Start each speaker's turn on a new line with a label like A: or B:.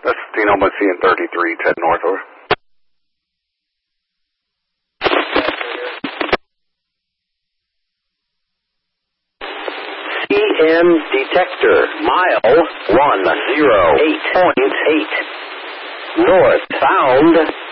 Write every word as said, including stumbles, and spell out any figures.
A: That's Sonoma C N thirty-three, ten north, over.
B: C M detector, mile one zero eight point eight. Northbound